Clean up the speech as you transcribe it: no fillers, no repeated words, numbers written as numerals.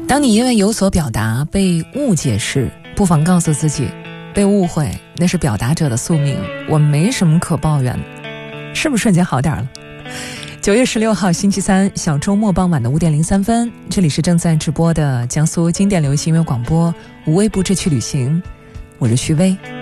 当你因为有所表达被误解时，不妨告诉自己，被误会那是表达者的宿命，我没什么可抱怨的，是不是瞬间好点了？9月16号星期三小周末傍晚的5点03分，这里是正在直播的江苏经典流行音乐广播无微不至去旅行，我是徐薇。